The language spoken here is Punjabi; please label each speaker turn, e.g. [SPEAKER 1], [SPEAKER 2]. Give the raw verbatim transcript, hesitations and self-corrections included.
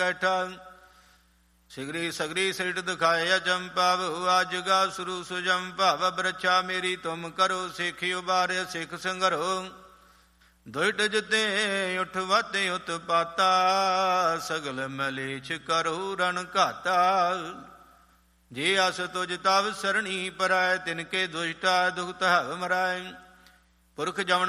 [SPEAKER 1] ਬੈਠਾ। ਸਿਗਰੀ ਸਗਰੀ ਸਿਰਟ ਦਿਖਾਏ ਅਚੰਪਾ ਬਹੁ ਆਜਗਾ ਸੁਰੂ ਸੁਜਮ ਭਾਵ ਬ੍ਰਛਾ ਮੇਰੀ ਤੁਮ ਕਰੋ ਸਿੱਖਿ ਉਬਾਰਿ ਸਿੱਖ ਸੰਗਰੋ। ਦੁਇਟ ਜਿਤੇ ਉਠ ਵਾਤੇ ਉਤਪਾਤਾ ਸਗਲ ਮਲੇਛ ਕਰੋ ਰਣ ਘਾਤਾ। ਜੇ ਅਸ ਤੁਜ ਤਵ ਸਰਣੀ ਪਰਾਇ ਤਿਨਕੇ ਦੁਸ਼ਟਾ ਦੁਖਤ ਹਵ ਮਰਾਇ। ਪੁਰਖ ਜਮਨ